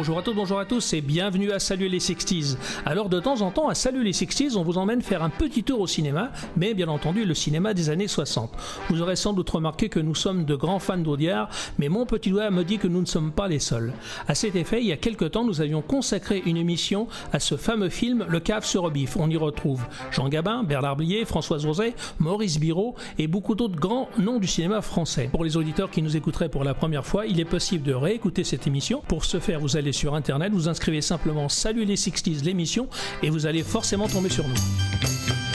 Bonjour à tous et bienvenue à Salut les 60s. Alors de temps en temps à Salut les 60s, on vous emmène faire un petit tour au cinéma, mais bien entendu le cinéma des années 60. Vous aurez sans doute remarqué que nous sommes de grands fans d'Audiard, mais mon petit doigt me dit que nous ne sommes pas les seuls. À cet effet, il y a quelques temps, nous avions consacré une émission à ce fameux film Le Cave sur Rebif. On y retrouve Jean Gabin, Bernard Blier, Françoise Rosay, Maurice Biraud et beaucoup d'autres grands noms du cinéma français. Pour les auditeurs qui nous écouteraient pour la première fois, il est possible de réécouter cette émission. Pour ce faire, vous allez sur internet, vous inscrivez simplement Salut les 60s l'émission et vous allez forcément tomber sur nous.